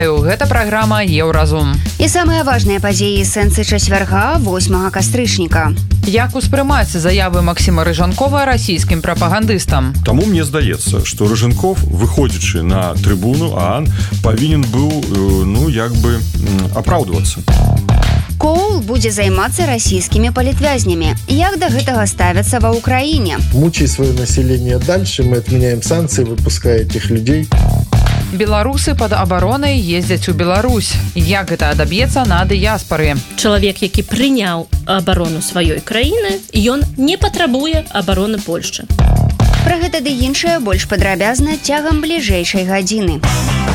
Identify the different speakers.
Speaker 1: Гэта праграма «Еўразум».
Speaker 2: І самыя важныя падзеі сэнсы чацвярга 8 кастрычніка.
Speaker 1: Як успрымаць заявы Максіма Рыжанкова расійскім прапагандыстам?
Speaker 3: Таму мне здаецца, што Рыжанков, выходзячы на трыбуну ААН, павінен быў, апраўдвацца.
Speaker 2: Коул будзе займацца расійскімі палітвязнямі. Як да гэтага ставяцца ва Ўкраіне?
Speaker 4: Мучай свое население дальше, мы отменяем санкции, выпуская этих людей.
Speaker 1: Беларусы пад абаронай ездзяць у Беларусь. Як гэта адаб'ецца на дыяспары?
Speaker 5: Чалавек, які прыняў абарону сваёй краіны, ён не патрабуе абароны Польшчы.
Speaker 2: Пра гэта ды іншае больш падрабязна цягам бліжэйшай гадзіны.